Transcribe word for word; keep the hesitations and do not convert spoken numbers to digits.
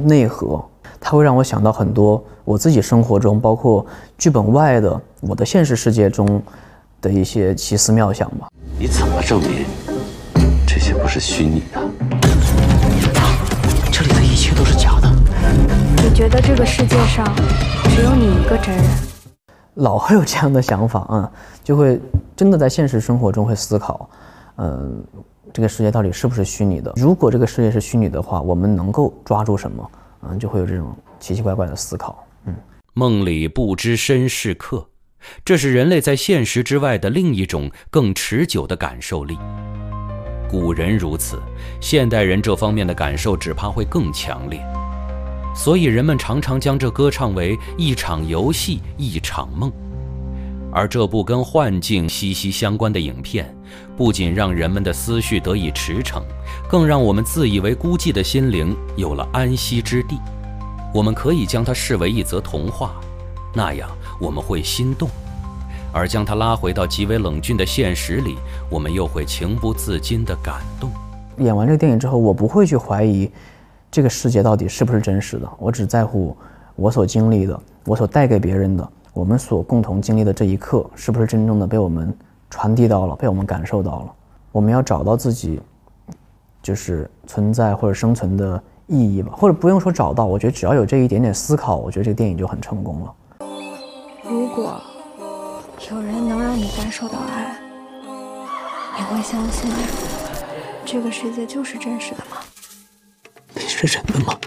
内核，它会让我想到很多我自己生活中，包括剧本外的我的现实世界中的一些奇思妙想吧。 你怎么证明这些不是虚拟的？ 这里的一切都是假的。 你觉得这个世界上只有你一个真人？ 老会有这样的想法啊、嗯，就会真的在现实生活中会思考，嗯，这个世界到底是不是虚拟的？如果这个世界是虚拟的话，我们能够抓住什么？嗯，就会有这种奇奇怪怪的思考。嗯， 梦里不知身是客，这是人类在现实之外的另一种更持久的感受力。古人如此，现代人这方面的感受只怕会更强烈。所以人们常常将这歌唱为一场游戏，一场梦。而这部跟幻境息息相关的影片，不仅让人们的思绪得以驰骋，更让我们自以为孤寂的心灵有了安息之地。我们可以将它视为一则童话，那样我们会心动；而将它拉回到极为冷峻的现实里，我们又会情不自禁地感动。 演完这个电影之后，我不会去怀疑这个世界到底是不是真实的，我只在乎我所经历的，我所带给别人的，我们所共同经历的这一刻，是不是真正的被我们传递到了，被我们感受到了。我们要找到自己就是存在或者生存的意义吧，或者不用说找到，我觉得只要有这一点点思考，我觉得这个电影就很成功了。 如果有人能让你感受到爱，你会相信这个世界就是真实的吗？ 你是人的吗？